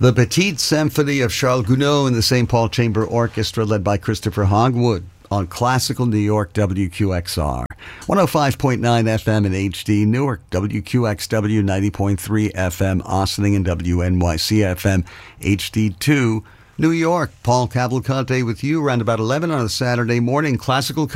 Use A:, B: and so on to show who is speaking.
A: The Petite Symphony of Charles Gounod and the St. Paul Chamber Orchestra, led by Christopher Hogwood, on Classical New York WQXR. 105.9 FM in HD, Newark, WQXW 90.3 FM, Ossining and WNYC FM, HD2, New York. Paul Cavalcante with you around about 11 on a Saturday morning. Classical